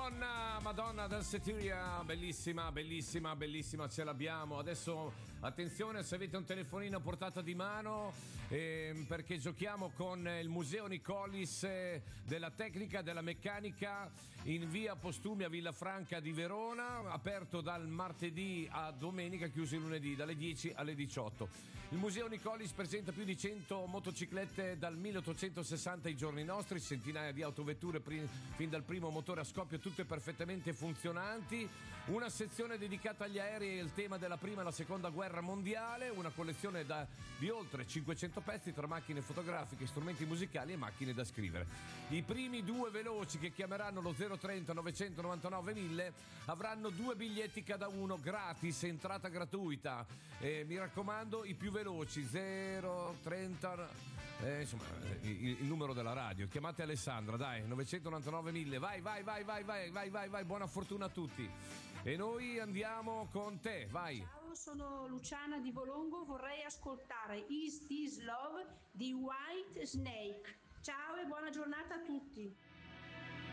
Madonna del Setiria, bellissima, ce l'abbiamo. Adesso attenzione, se avete un telefonino a portata di mano, perché giochiamo con il Museo Nicolis della Tecnica, della Meccanica, in via Postumia, Villafranca di Verona, aperto dal martedì a domenica, chiuso il lunedì dalle 10 alle 18. Il Museo Nicolis presenta più di 100 motociclette dal 1860 ai giorni nostri, centinaia di autovetture fin dal primo motore a scoppio, tutte perfettamente funzionanti, una sezione dedicata agli aerei e il tema della prima e la seconda guerra mondiale, una collezione di oltre 500 pezzi tra macchine fotografiche, strumenti musicali e macchine da scrivere. I primi due veloci che chiameranno lo 030 999 1000 avranno 2 biglietti cada uno gratis, entrata gratuita. Mi raccomando, i più veloci 030 insomma il numero della radio, chiamate Alessandra, dai, 999 1000, vai, buona fortuna a tutti. E noi andiamo con te, vai. Ciao, sono Luciana di Volongo, vorrei ascoltare Is This Love di White Snake. Ciao e buona giornata a tutti.